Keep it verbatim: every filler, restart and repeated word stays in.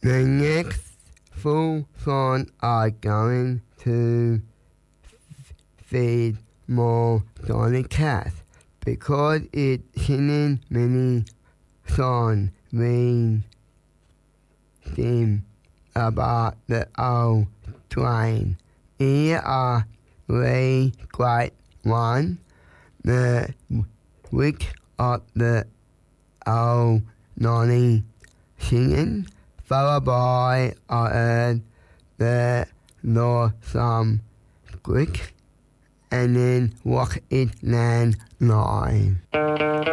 The next full song are going to feed more Johnny Cash because it's singing many songs we sing about the old train. Here are three great ones. The Witch of the Old Johnny singing, followed by I heard the Lord some Greek, and then Walk It Land Line.